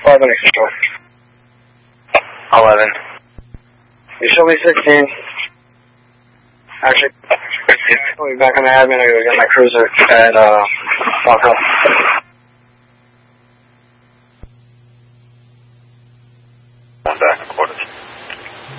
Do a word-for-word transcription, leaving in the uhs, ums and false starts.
eleven control. eleven. You show me sixteen. Actually, I'll be back on the admin. I gotta get my cruiser and, uh, walk up.